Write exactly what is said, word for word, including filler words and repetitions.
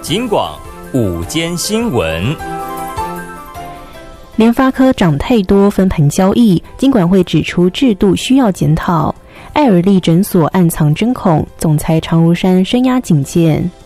警广午间新闻。 联发科涨太多分盘交易，金管会指出制度需要检讨。爱尔利诊所暗藏针孔，总裁常如山声压警戒。